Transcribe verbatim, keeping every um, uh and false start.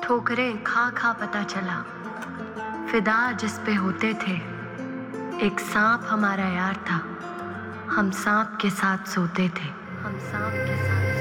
ठोकरें खा खा पता चला, फिदा जिस पे होते थे। एक सांप हमारा यार था, हम सांप के साथ सोते थे, हम सांप के साथ